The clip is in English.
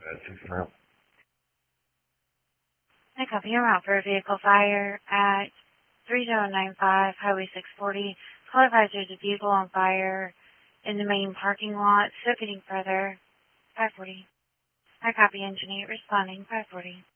confirm. I copy. I'm out for a vehicle fire at 3095 Highway 640. Call advisor, the vehicle on fire in the main parking lot. So getting further. 540. I copy. Engine 8 responding. 540.